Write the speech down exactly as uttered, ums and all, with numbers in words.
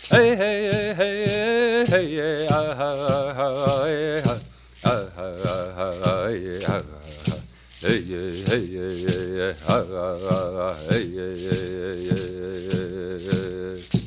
Hey, hey, hey, hey, hey, hey, ah, ah, ah, hey, ah, ah, ah, ah, hey, ah, ah, hey, hey, hey, hey, hey, ah, ah, ah, hey, hey, hey, hey, hey, hey, hey.